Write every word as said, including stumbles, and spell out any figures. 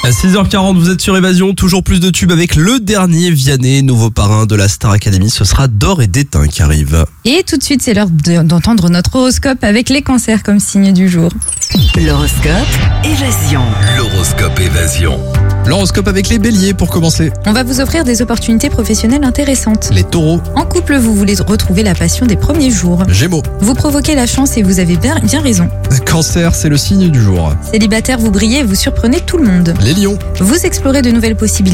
À six heures quarante, vous êtes sur Évasion, toujours plus de tubes avec le dernier Vianney, nouveau parrain de la Star Academy. Ce sera D'or et d'étain qui arrive. Et tout de suite, c'est l'heure de- d'entendre notre horoscope avec les cancers comme signe du jour. L'horoscope Évasion. L'horoscope Évasion. L'horoscope avec les béliers pour commencer. On va vous offrir des opportunités professionnelles intéressantes. Les taureaux, En couple, vous voulez retrouver la passion des premiers jours. gémeaux. Vous provoquez la chance et vous avez bien, bien raison. Cancer, c'est le signe du jour. Célibataire, vous brillez et vous surprenez tout le monde. Les lions, Vous explorez de nouvelles possibilités.